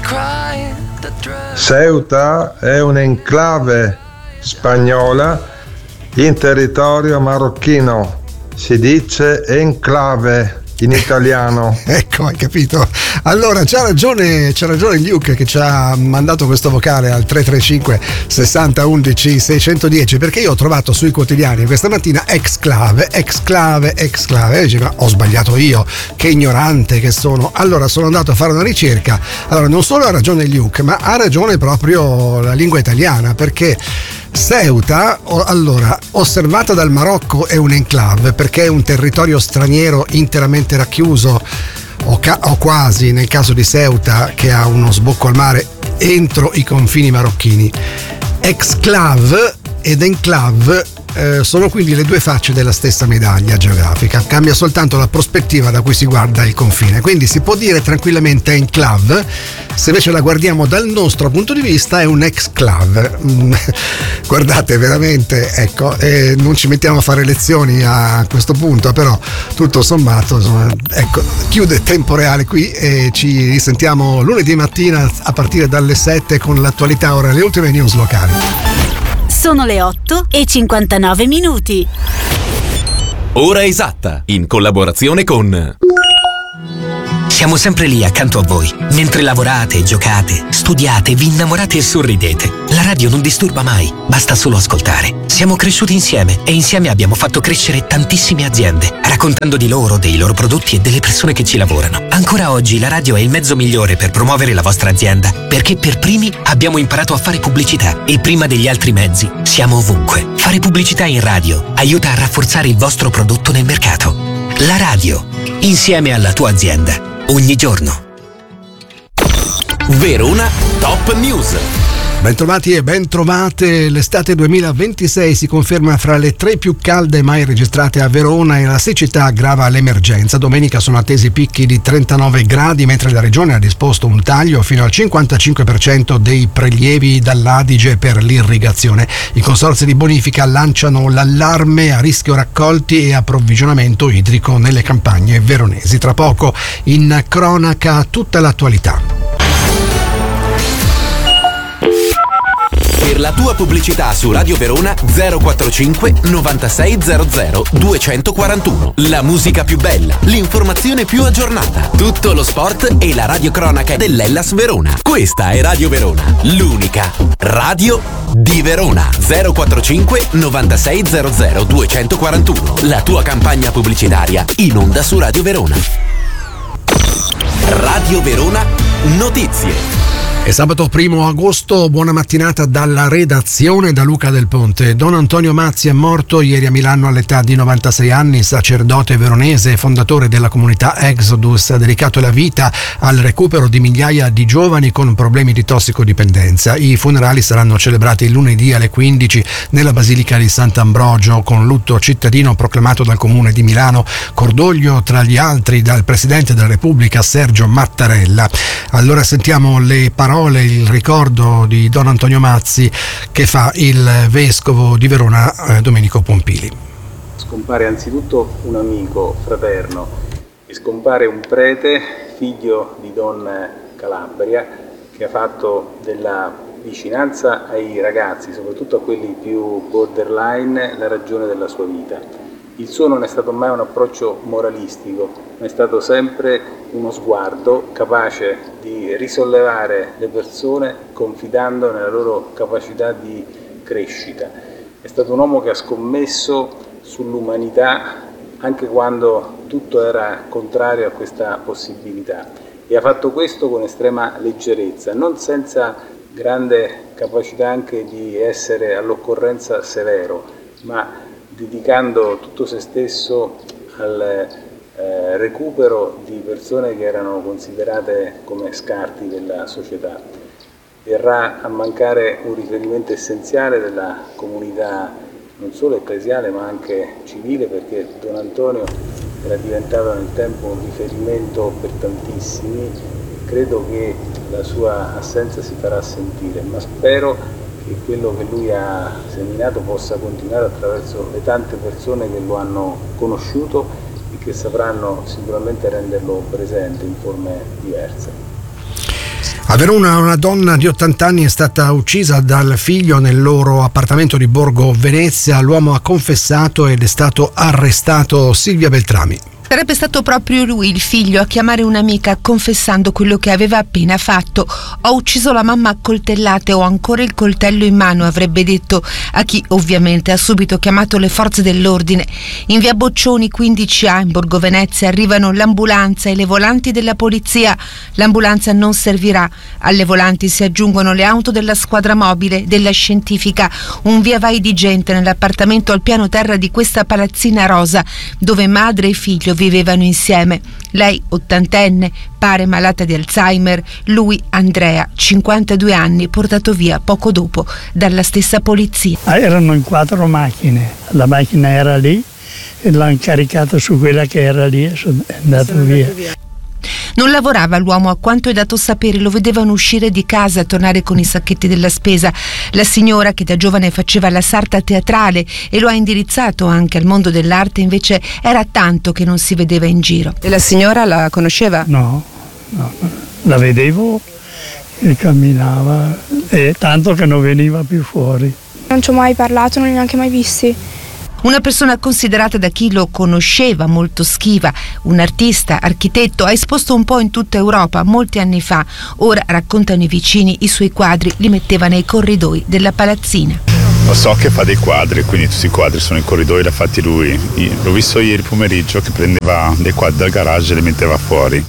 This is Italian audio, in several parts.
Ceuta è un'enclave spagnola in territorio marocchino. Si dice enclave in italiano. Ecco, hai capito. Allora c'ha ragione Luke che ci ha mandato questo vocale al 335 60 11 610, perché io ho trovato sui quotidiani questa mattina exclave e dice, ma ho sbagliato io, che ignorante che sono. Allora sono andato a fare una ricerca. Allora non solo ha ragione Luke, ma ha ragione proprio la lingua italiana, perché Ceuta, allora, osservata dal Marocco, è un'enclave perché è un territorio straniero interamente racchiuso o quasi, nel caso di Ceuta, che ha uno sbocco al mare entro i confini marocchini. Exclave ed enclave sono quindi le due facce della stessa medaglia geografica, cambia soltanto la prospettiva da cui si guarda il confine. Quindi si può dire tranquillamente enclave, se invece la guardiamo dal nostro punto di vista è un exclave. Guardate, veramente, ecco, non ci mettiamo a fare lezioni a questo punto, però tutto sommato, insomma, ecco, chiude Tempo Reale qui e ci risentiamo lunedì mattina a partire dalle 7 con l'attualità, ora le ultime news locali. Sono le 8:59. Ora esatta, in collaborazione con... Siamo sempre lì accanto a voi, mentre lavorate, giocate, studiate, vi innamorate e sorridete. La radio non disturba mai, basta solo ascoltare. Siamo cresciuti insieme e insieme abbiamo fatto crescere tantissime aziende, raccontando di loro, dei loro prodotti e delle persone che ci lavorano. Ancora oggi la radio è il mezzo migliore per promuovere la vostra azienda, perché per primi abbiamo imparato a fare pubblicità e prima degli altri mezzi siamo ovunque. Fare pubblicità in radio aiuta a rafforzare il vostro prodotto nel mercato. La radio, insieme alla tua azienda. Ogni giorno. Verona Top News. Bentrovati e bentrovate. L'estate 2026 si conferma fra le 3 più calde mai registrate a Verona e la siccità aggrava l'emergenza. Domenica sono attesi picchi di 39 gradi, mentre la regione ha disposto un taglio fino al 55% dei prelievi dall'Adige per l'irrigazione. I consorzi di bonifica lanciano l'allarme a rischio raccolti e approvvigionamento idrico nelle campagne veronesi. Tra poco in cronaca tutta l'attualità. Per la tua pubblicità su Radio Verona 045 9600 241. La musica più bella, l'informazione più aggiornata, tutto lo sport e la radiocronaca dell'Hellas Verona. Questa è Radio Verona, l'unica radio di Verona. 045 9600 241. La tua campagna pubblicitaria in onda su Radio Verona. Radio Verona Notizie. È sabato 1 agosto, buona mattinata dalla redazione da Luca Del Ponte. Don Antonio Mazzi è morto ieri a Milano all'età di 96 anni, sacerdote veronese e fondatore della comunità Exodus, ha dedicato la vita al recupero di migliaia di giovani con problemi di tossicodipendenza. I funerali saranno celebrati lunedì alle 15 nella Basilica di Sant'Ambrogio, con lutto cittadino proclamato dal Comune di Milano, cordoglio tra gli altri dal Presidente della Repubblica Sergio Mattarella. Allora sentiamo le parole, il ricordo di Don Antonio Mazzi che fa il vescovo di Verona Domenico Pompili. Scompare anzitutto un amico fraterno e scompare un prete, figlio di Don Calabria, che ha fatto della vicinanza ai ragazzi, soprattutto a quelli più borderline, la ragione della sua vita. Il suo non è stato mai un approccio moralistico, ma è stato sempre uno sguardo capace di risollevare le persone confidando nella loro capacità di crescita. È stato un uomo che ha scommesso sull'umanità anche quando tutto era contrario a questa possibilità, e ha fatto questo con estrema leggerezza, non senza grande capacità anche di essere all'occorrenza severo, ma dedicando tutto se stesso al recupero di persone che erano considerate come scarti della società. Verrà a mancare un riferimento essenziale della comunità non solo ecclesiale ma anche civile, perché Don Antonio era diventato nel tempo un riferimento per tantissimi. Credo che la sua assenza si farà sentire, ma spero che quello che lui ha seminato possa continuare attraverso le tante persone che lo hanno conosciuto e che sapranno sicuramente renderlo presente in forme diverse. A Verona una donna di 80 anni è stata uccisa dal figlio nel loro appartamento di Borgo Venezia. L'uomo ha confessato ed è stato arrestato. Silvia Beltrami. Sarebbe stato proprio lui, il figlio, a chiamare un'amica confessando quello che aveva appena fatto. Ho ucciso la mamma a coltellate, ho ancora il coltello in mano, avrebbe detto a chi ovviamente ha subito chiamato le forze dell'ordine. In via Boccioni 15A in Borgo Venezia arrivano l'ambulanza e le volanti della polizia. L'ambulanza non servirà. Alle volanti si aggiungono le auto della squadra mobile, della scientifica, un via vai di gente nell'appartamento al piano terra di questa palazzina rosa dove madre e figlio vivevano insieme. Lei, ottantenne, pare malata di Alzheimer, lui, Andrea, 52 anni, portato via poco dopo dalla stessa polizia. Erano in 4 macchine, la macchina era lì e l'hanno caricata su quella che era lì e è andato via. Non lavorava l'uomo, a quanto è dato sapere, lo vedevano uscire di casa, tornare con i sacchetti della spesa. La signora, che da giovane faceva la sarta teatrale e lo ha indirizzato anche al mondo dell'arte, invece era tanto che non si vedeva in giro. E la signora la conosceva? No, la vedevo e camminava, e tanto che non veniva più fuori. Non ci ho mai parlato, non li ho neanche mai visti. Una persona considerata da chi lo conosceva molto schiva, un artista, architetto, ha esposto un po' in tutta Europa molti anni fa. Ora, raccontano i vicini, i suoi quadri li metteva nei corridoi della palazzina. Lo so che fa dei quadri, quindi tutti i quadri sono in corridoi, li ha fatti lui. L'ho visto ieri pomeriggio che prendeva dei quadri dal garage e li metteva fuori.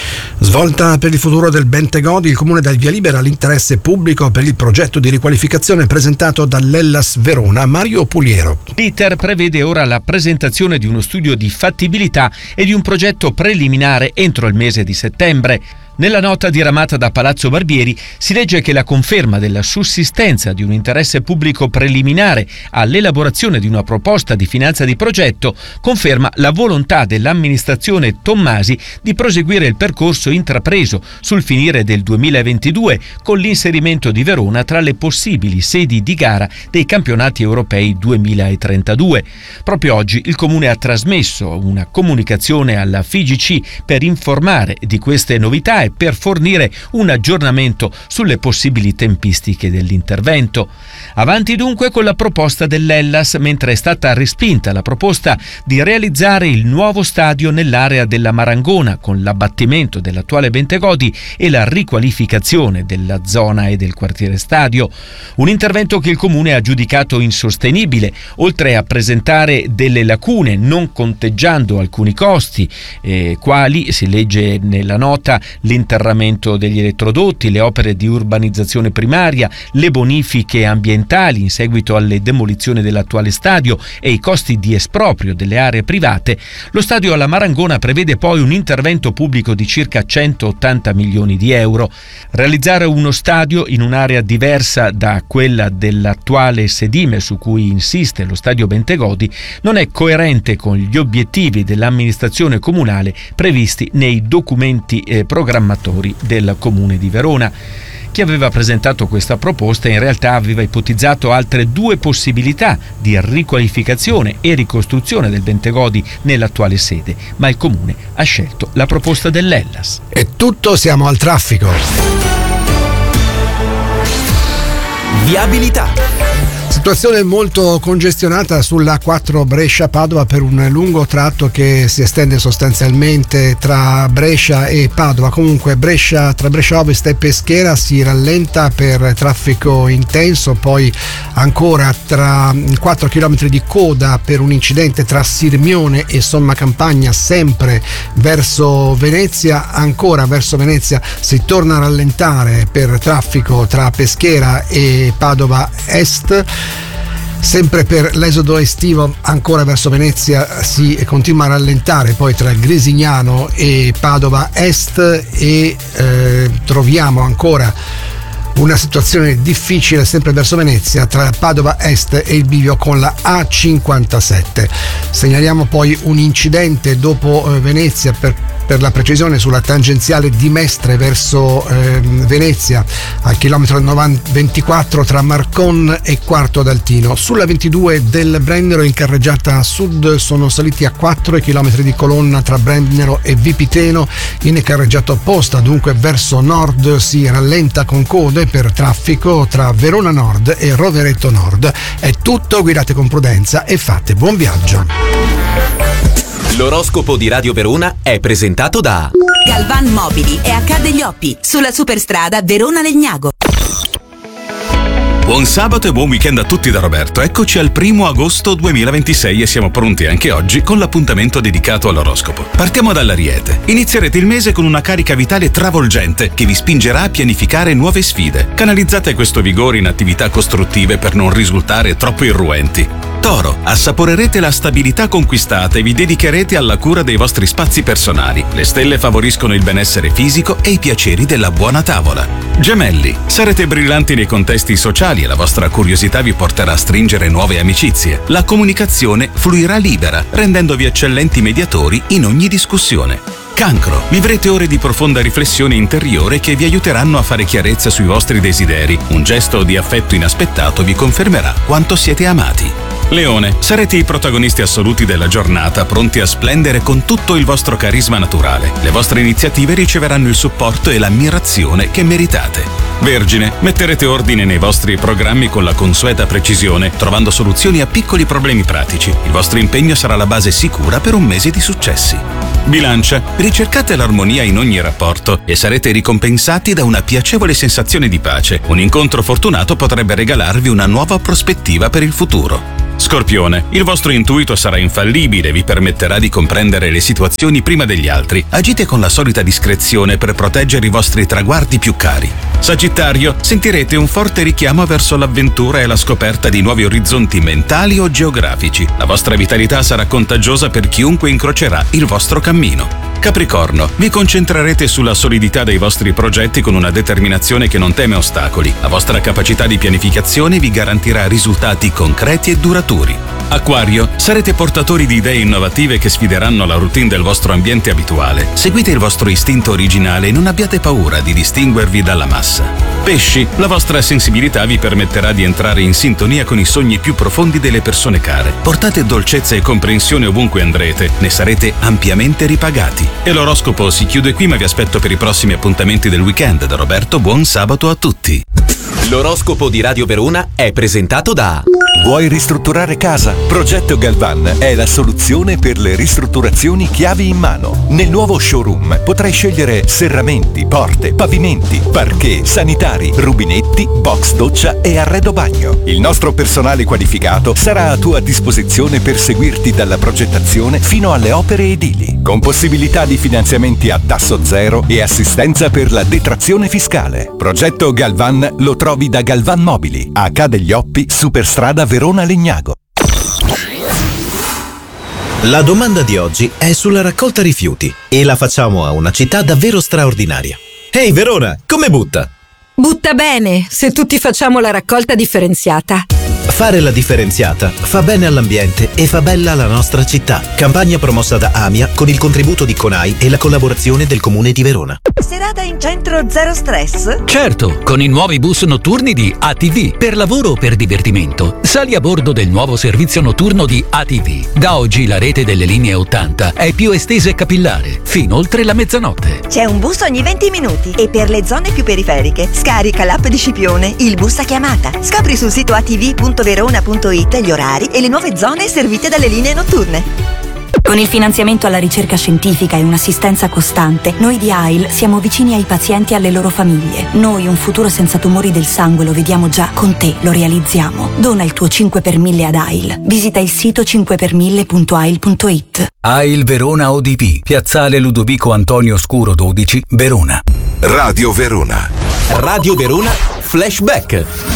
Svolta per il futuro del Bentegodi, il comune dà il via libera all'interesse pubblico per il progetto di riqualificazione presentato dall'Hellas Verona. Mario Puliero. L'iter prevede ora la presentazione di uno studio di fattibilità e di un progetto preliminare entro il mese di settembre. Nella nota diramata da Palazzo Barbieri si legge che la conferma della sussistenza di un interesse pubblico preliminare all'elaborazione di una proposta di finanza di progetto conferma la volontà dell'amministrazione Tommasi di proseguire il percorso intrapreso sul finire del 2022 con l'inserimento di Verona tra le possibili sedi di gara dei campionati europei 2032. Proprio oggi il Comune ha trasmesso una comunicazione alla FIGC per informare di queste novità e per fornire un aggiornamento sulle possibili tempistiche dell'intervento. Avanti dunque con la proposta dell'Hellas, mentre è stata respinta la proposta di realizzare il nuovo stadio nell'area della Marangona con l'abbattimento dell'attuale Bentegodi e la riqualificazione della zona e del quartiere stadio. Un intervento che il Comune ha giudicato insostenibile, oltre a presentare delle lacune non conteggiando alcuni costi, quali, si legge nella nota, l'interramento degli elettrodotti, le opere di urbanizzazione primaria, le bonifiche ambientali in seguito alle demolizioni dell'attuale stadio e i costi di esproprio delle aree private. Lo stadio alla Marangona prevede poi un intervento pubblico di circa 180 milioni di euro. Realizzare uno stadio in un'area diversa da quella dell'attuale sedime su cui insiste lo stadio Bentegodi non è coerente con gli obiettivi dell'amministrazione comunale previsti nei documenti programmatori del Comune di Verona. Chi aveva presentato questa proposta in realtà aveva ipotizzato altre 2 possibilità di riqualificazione e ricostruzione del Bentegodi nell'attuale sede, ma il Comune ha scelto la proposta dell'Hellas. È tutto, siamo al traffico. Viabilità. Situazione molto congestionata sulla 4 Brescia-Padova per un lungo tratto che si estende sostanzialmente tra Brescia e Padova. Comunque tra Brescia Ovest e Peschiera si rallenta per traffico intenso, poi ancora tra 4 km di coda per un incidente tra Sirmione e Somma Campagna, sempre verso Venezia. Ancora verso Venezia si torna a rallentare per traffico tra Peschiera e Padova Est. Sempre per l'esodo estivo ancora verso Venezia si continua a rallentare poi tra Grisignano e Padova Est e troviamo ancora una situazione difficile sempre verso Venezia tra Padova Est e il bivio con la A57. Segnaliamo poi un incidente dopo Venezia per per la precisione sulla tangenziale di Mestre verso Venezia, al chilometro 24 tra Marcon e Quarto d'Altino. Sulla 22 del Brennero in carreggiata sud sono saliti a 4 chilometri di colonna tra Brennero e Vipiteno. In carreggiata opposta, dunque verso nord, si rallenta con code per traffico tra Verona Nord e Rovereto Nord. È tutto, guidate con prudenza e fate buon viaggio. L'oroscopo di Radio Verona è presentato da Galvan Mobili e Accade gli Oppi, sulla superstrada Verona-Legnago. Buon sabato e buon weekend a tutti da Roberto. Eccoci al 1 agosto 2026 e siamo pronti anche oggi con l'appuntamento dedicato all'oroscopo. Partiamo dall'Ariete. Inizierete il mese con una carica vitale travolgente che vi spingerà a pianificare nuove sfide. Canalizzate questo vigore in attività costruttive per non risultare troppo irruenti. Toro, assaporerete la stabilità conquistata e vi dedicherete alla cura dei vostri spazi personali. Le stelle favoriscono il benessere fisico e i piaceri della buona tavola. Gemelli, sarete brillanti nei contesti sociali e la vostra curiosità vi porterà a stringere nuove amicizie. La comunicazione fluirà libera, rendendovi eccellenti mediatori in ogni discussione. Cancro, vivrete ore di profonda riflessione interiore che vi aiuteranno a fare chiarezza sui vostri desideri. Un gesto di affetto inaspettato vi confermerà quanto siete amati. Leone, sarete i protagonisti assoluti della giornata, pronti a splendere con tutto il vostro carisma naturale. Le vostre iniziative riceveranno il supporto e l'ammirazione che meritate. Vergine, metterete ordine nei vostri programmi con la consueta precisione, trovando soluzioni a piccoli problemi pratici. Il vostro impegno sarà la base sicura per un mese di successi. Bilancia, ricercate l'armonia in ogni rapporto e sarete ricompensati da una piacevole sensazione di pace. Un incontro fortunato potrebbe regalarvi una nuova prospettiva per il futuro. Scorpione, il vostro intuito sarà infallibile e vi permetterà di comprendere le situazioni prima degli altri. Agite con la solita discrezione per proteggere i vostri traguardi più cari. Sagittario, sentirete un forte richiamo verso l'avventura e la scoperta di nuovi orizzonti mentali o geografici. La vostra vitalità sarà contagiosa per chiunque incrocerà il vostro cammino. Capricorno, vi concentrerete sulla solidità dei vostri progetti con una determinazione che non teme ostacoli. La vostra capacità di pianificazione vi garantirà risultati concreti e duraturi. Acquario, sarete portatori di idee innovative che sfideranno la routine del vostro ambiente abituale. Seguite il vostro istinto originale e non abbiate paura di distinguervi dalla massa. Pesci, la vostra sensibilità vi permetterà di entrare in sintonia con i sogni più profondi delle persone care. Portate dolcezza e comprensione ovunque andrete, ne sarete ampiamente ripagati. E l'oroscopo si chiude qui, ma vi aspetto per i prossimi appuntamenti del weekend. Da Roberto, buon sabato a tutti. L'oroscopo di Radio Verona è presentato da Vuoi ristrutturare casa? Progetto Galvan è la soluzione per le ristrutturazioni chiavi in mano. Nel nuovo showroom potrai scegliere serramenti, porte, pavimenti, parquet, sanitari, rubinetti, box doccia e arredo bagno. Il nostro personale qualificato sarà a tua disposizione per seguirti dalla progettazione fino alle opere edili, con possibilità di finanziamenti a tasso zero e assistenza per la detrazione fiscale. Progetto Galvan lo trovi da Galvan Mobili, a Accade gli Oppi, superstrada Verona-Legnago. La domanda di oggi è sulla raccolta rifiuti e la facciamo a una città davvero straordinaria. Ehi Verona, come butta? Butta bene, se tutti facciamo la raccolta differenziata. Fare la differenziata fa bene all'ambiente e fa bella la nostra città. Campagna promossa da AMIA con il contributo di CONAI e la collaborazione del Comune di Verona. Serata in centro zero stress? Certo, con i nuovi bus notturni di ATV. Per lavoro o per divertimento, sali a bordo del nuovo servizio notturno di ATV. Da oggi la rete delle linee 80 è più estesa e capillare, fino oltre la mezzanotte. C'è un bus ogni 20 minuti e per le zone più periferiche scarica l'app di Scipione, il bus a chiamata. Scopri sul sito atv.verona.it gli orari e le nuove zone servite dalle linee notturne. Con il finanziamento alla ricerca scientifica e un'assistenza costante, noi di AIL siamo vicini ai pazienti e alle loro famiglie. Noi un futuro senza tumori del sangue lo vediamo già, con te lo realizziamo. Dona il tuo 5 per 1000 ad AIL. Visita il sito 5per1000.ail.it. AIL Verona ODP, Piazzale Ludovico Antonio Scuro 12, Verona. Radio Verona. Radio Verona Flashback.